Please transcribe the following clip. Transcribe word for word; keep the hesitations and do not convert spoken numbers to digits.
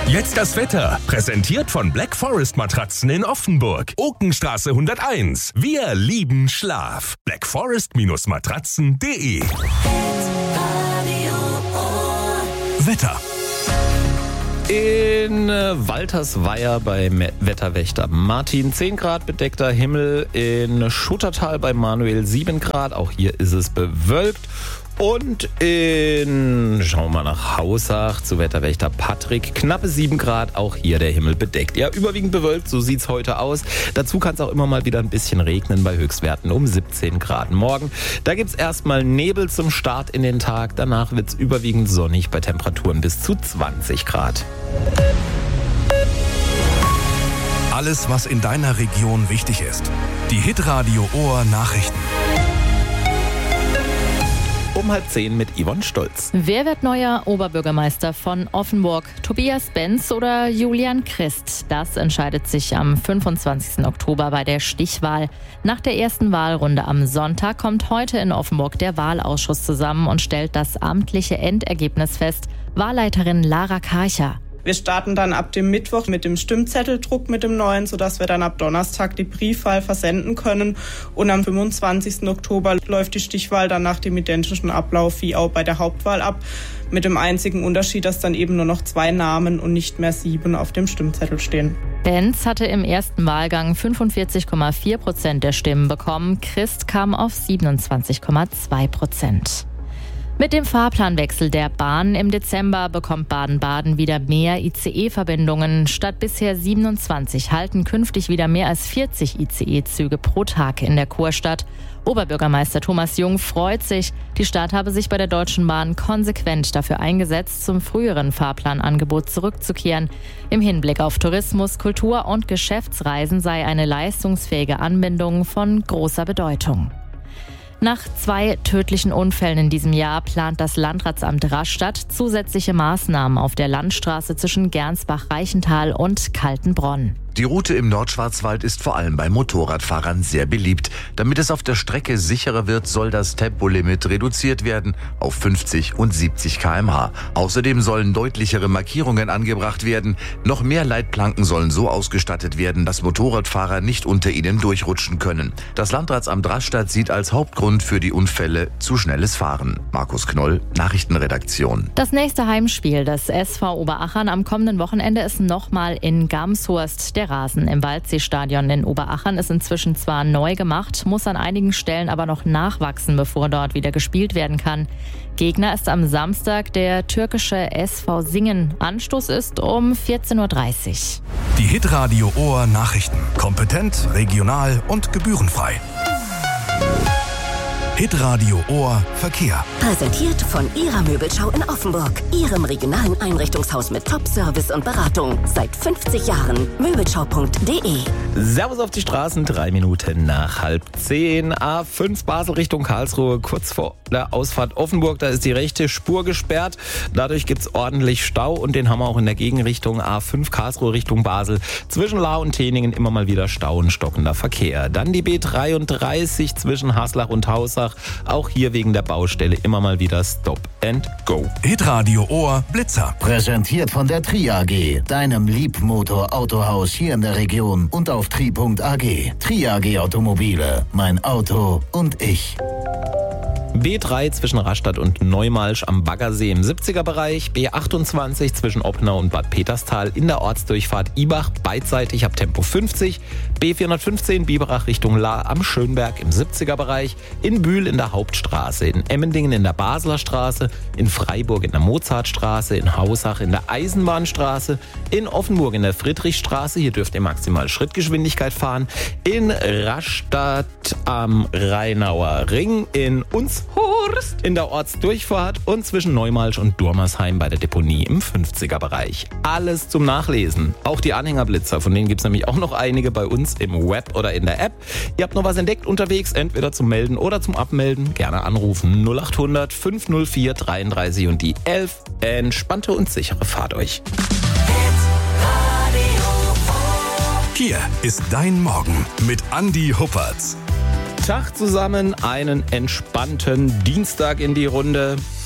Jetzt das Wetter, präsentiert von Black Forest Matratzen in Offenburg. Okenstraße hunderteins. Wir lieben Schlaf. black forest Matratzen punkt de. Wetter. In Waltersweier beim Wetterwächter Martin zehn Grad bedeckter Himmel, in Schuttertal bei Manuel sieben Grad, auch hier ist es bewölkt. Und in, schauen wir mal nach Hausach zu Wetterwächter Patrick, knappe sieben Grad, auch hier der Himmel bedeckt. Ja, überwiegend bewölkt, so sieht's heute aus. Dazu kann es auch immer mal wieder ein bisschen regnen bei Höchstwerten um siebzehn Grad. Morgen, da gibt's erstmal Nebel zum Start in den Tag, danach wird's überwiegend sonnig bei Temperaturen bis zu zwanzig Grad. Alles, was in deiner Region wichtig ist. Die Hitradio Ohr Nachrichten. Um halb zehn mit Yvonne Stolz. Wer wird neuer Oberbürgermeister von Offenburg? Tobias Benz oder Julian Christ? Das entscheidet sich am fünfundzwanzigsten Oktober bei der Stichwahl. Nach der ersten Wahlrunde am Sonntag kommt heute in Offenburg der Wahlausschuss zusammen und stellt das amtliche Endergebnis fest. Wahlleiterin Lara Karcher. Wir starten dann ab dem Mittwoch mit dem Stimmzetteldruck mit dem neuen, sodass wir dann ab Donnerstag die Briefwahl versenden können. Und am fünfundzwanzigsten Oktober läuft die Stichwahl dann nach dem identischen Ablauf wie auch bei der Hauptwahl ab. Mit dem einzigen Unterschied, dass dann eben nur noch zwei Namen und nicht mehr sieben auf dem Stimmzettel stehen. Benz hatte im ersten Wahlgang fünfundvierzig Komma vier Prozent der Stimmen bekommen. Christ kam auf siebenundzwanzig Komma zwei Prozent. Mit dem Fahrplanwechsel der Bahn im Dezember bekommt Baden-Baden wieder mehr I C E-Verbindungen. Statt bisher siebenundzwanzig halten künftig wieder mehr als vierzig I C E-Züge pro Tag in der Kurstadt. Oberbürgermeister Thomas Jung freut sich. Die Stadt habe sich bei der Deutschen Bahn konsequent dafür eingesetzt, zum früheren Fahrplanangebot zurückzukehren. Im Hinblick auf Tourismus, Kultur und Geschäftsreisen sei eine leistungsfähige Anbindung von großer Bedeutung. Nach zwei tödlichen Unfällen in diesem Jahr plant das Landratsamt Rastatt zusätzliche Maßnahmen auf der Landstraße zwischen Gernsbach-Reichental und Kaltenbronn. Die Route im Nordschwarzwald ist vor allem bei Motorradfahrern sehr beliebt. Damit es auf der Strecke sicherer wird, soll das Tempolimit reduziert werden auf fünfzig und siebzig Kilometer pro Stunde. Außerdem sollen deutlichere Markierungen angebracht werden. Noch mehr Leitplanken sollen so ausgestattet werden, dass Motorradfahrer nicht unter ihnen durchrutschen können. Das Landratsamt Rastatt sieht als Hauptgrund für die Unfälle zu schnelles Fahren. Markus Knoll, Nachrichtenredaktion. Das nächste Heimspiel des S V Oberachern am kommenden Wochenende ist nochmal in Gamshurst. Der Rasen im Waldseestadion in Oberachern ist inzwischen zwar neu gemacht, muss an einigen Stellen aber noch nachwachsen, bevor dort wieder gespielt werden kann. Gegner ist am Samstag der türkische S V Singen. Anstoß ist um vierzehn Uhr dreißig. Die Hitradio Ohr Nachrichten. Kompetent, regional und gebührenfrei. Hitradio Ohr Verkehr. Präsentiert von Ihrer Möbelschau in Offenburg. Ihrem regionalen Einrichtungshaus mit Top-Service und Beratung. Seit fünfzig Jahren. Möbelschau punkt de. Servus auf die Straßen, drei Minuten nach halb zehn. A fünf Basel Richtung Karlsruhe, kurz vor der Ausfahrt Offenburg. Da ist die rechte Spur gesperrt. Dadurch gibt's ordentlich Stau und den haben wir auch in der Gegenrichtung A fünf Karlsruhe Richtung Basel. Zwischen Lahr und Teningen immer mal wieder Stau und stockender Verkehr. Dann die B dreiunddreißig zwischen Haslach und Hausach. Auch hier wegen der Baustelle immer mal wieder Stop and Go. Hitradio Ohr Blitzer. Präsentiert von der Tri A G, deinem Liebmotor-Autohaus hier in der Region und auf tri punkt a g. Tri A G Automobile, mein Auto und ich. B drei zwischen Rastatt und Neumalsch am Baggersee im siebziger Bereich, B achtundzwanzig zwischen Oppnau und Bad Peterstal in der Ortsdurchfahrt Ibach beidseitig ab Tempo fünfzig, B vierhundertfünfzehn Biberach Richtung Lahr am Schönberg im siebziger Bereich, in Bühl in der Hauptstraße, in Emmendingen in der Basler Straße, in Freiburg in der Mozartstraße, in Hausach in der Eisenbahnstraße, in Offenburg in der Friedrichstraße, hier dürft ihr maximal Schrittgeschwindigkeit fahren, in Rastatt am Rheinauer Ring, in Unshorst in der Ortsdurchfahrt und zwischen Neumalsch und Durmersheim bei der Deponie im fünfziger Bereich. Alles zum Nachlesen. Auch die Anhängerblitzer, von denen gibt es nämlich auch noch einige bei uns im Web oder in der App. Ihr habt noch was entdeckt unterwegs, entweder zum Melden oder zum Abmelden. Gerne anrufen null acht hundert fünf null vier dreiunddreißig und die elf. Entspannte und sichere Fahrt euch. Hier ist dein Morgen mit Andi Huppertz. Tag zusammen, einen entspannten Dienstag in die Runde.